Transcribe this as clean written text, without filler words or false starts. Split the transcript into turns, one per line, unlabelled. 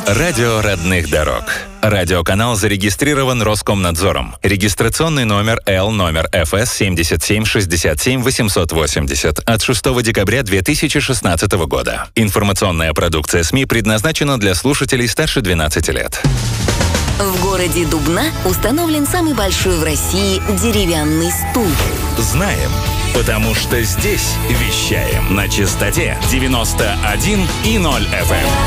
Радио родных дорог. Радиоканал зарегистрирован Роскомнадзором. Регистрационный номер ФС 7767 880 от 6 декабря 2016 года. Информационная продукция СМИ предназначена для слушателей старше 12 лет.
В городе Дубна установлен самый большой в России деревянный стул.
Знаем, потому что здесь вещаем на частоте 91,0 FM.